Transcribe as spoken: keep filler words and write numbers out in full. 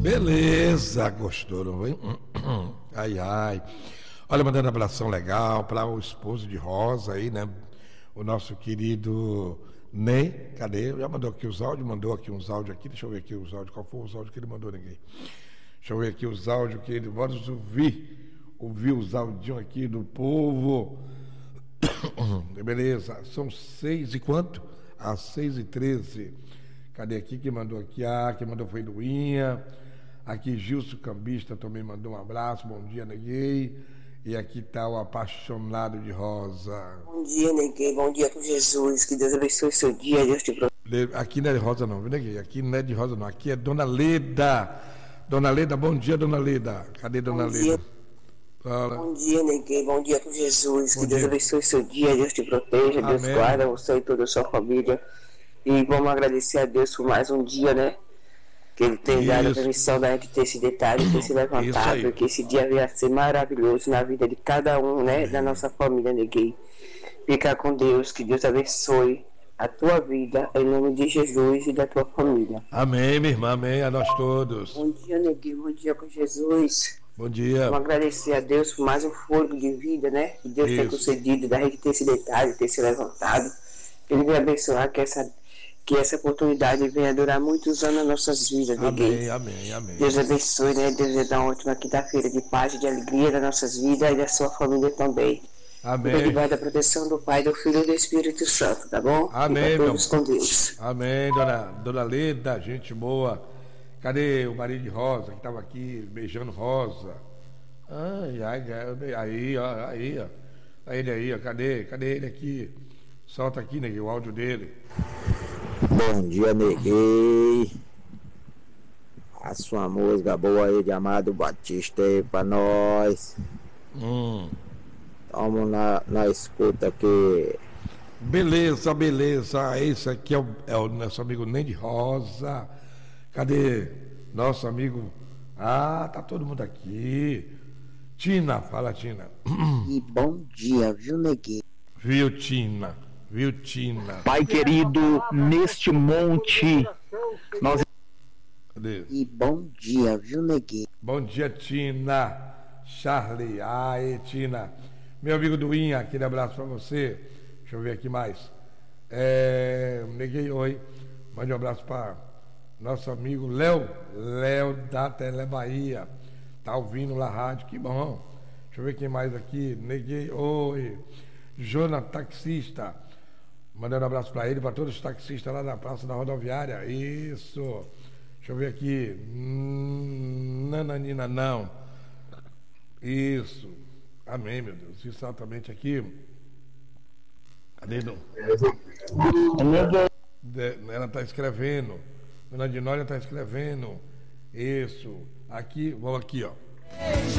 Beleza, gostou, não foi? Ai, ai. Olha, mandando um abração legal para o esposo de Rosa aí, né? O nosso querido Ney, cadê? Já mandou aqui os áudios, mandou aqui uns áudios aqui, deixa eu ver aqui os áudios, qual foi os áudios que ele mandou, ninguém. Deixa eu ver aqui os áudios que ele, vamos ouvir, ouvir os áudios aqui do povo. Beleza, são seis e quanto? Às seis e treze. Cadê aqui? Quem mandou aqui? Ah, quem mandou foi Luinha. Aqui Gilson Cambista também mandou um abraço. Bom dia, Neguei. E aqui está o apaixonado de Rosa. Bom dia, Neguei. Bom dia com Jesus. Que Deus abençoe o seu dia. Deus te proteja. Aqui não é de Rosa não, viu, Neguei? Aqui não é de Rosa não. Aqui é Dona Leda. Dona Leda, bom dia, Dona Leda. Cadê Dona Bom Leda? Dia. Fala. Bom dia, Neguei. Bom dia com Jesus. Bom que Deus dia. abençoe o seu dia. Deus te proteja. Amém. Deus guarda você e toda a sua família. E vamos agradecer a Deus por mais um dia, né? Que Ele tem dado a Isso. permissão da gente ter esse detalhe, ter se Isso levantado, aí. que esse dia venha a ser maravilhoso na vida de cada um, né? Da nossa família, Neguei. Fica com Deus, que Deus abençoe a tua vida, em nome de Jesus e da tua família. Amém, minha irmã, amém, a nós todos. Bom dia, Neguei. Bom dia com Jesus. Bom dia. Vamos agradecer a Deus por mais um fôlego de vida, né? Que Deus tem Isso. concedido, da gente ter esse detalhe, ter se levantado. Que Ele venha abençoar, que essa, que essa oportunidade venha durar muitos anos nas nossas vidas, Neguei. Amém, amém, amém. Deus abençoe, né? Deus vai dar uma ótima quinta-feira de paz e de alegria nas nossas vidas e da sua família também. Amém. Fica debaixo da proteção do Pai, do Filho e do Espírito Santo, tá bom? Amém, Fica meu todos com Deus. Amém, dona, dona Leda, gente boa. Cadê o marido de Rosa, que estava aqui beijando Rosa? Ai, ai, ai, aí, ó, aí, ó. Aí ele aí, ó, cadê? Cadê ele aqui? Solta aqui, Neguei, o áudio dele. Bom dia, Neguei. A sua música boa aí de Amado Batista aí pra nós. Hum. Tamo na, na escuta aqui. Beleza, beleza. Esse aqui é o, é o nosso amigo Ney Rosa. Cadê nosso amigo? Ah, tá todo mundo aqui. Tina, fala, Tina. E bom dia, viu, Neguei? Viu, Tina? Viu, Tina? Pai querido, neste monte, nós... Cadê? E bom dia, viu, Neguei? Bom dia, Tina. Charlie. Ai, Tina. Meu amigo Duinha, aquele abraço pra você. Deixa eu ver aqui mais. É... Neguei, oi. Mande um abraço para nosso amigo Léo. Léo da Tele Bahia. Tá ouvindo lá a rádio, que bom. Deixa eu ver quem mais aqui. Neguei, oi. Jonas, taxista. Mandando um abraço para ele, para todos os taxistas lá na Praça da Rodoviária. Isso. Deixa eu ver aqui. Hum, nananina, não. Isso. Amém, meu Deus. Exatamente aqui. Cadê? Não? Ela está escrevendo. Dona Dinólia está escrevendo. Isso. Aqui, vamos aqui, ó.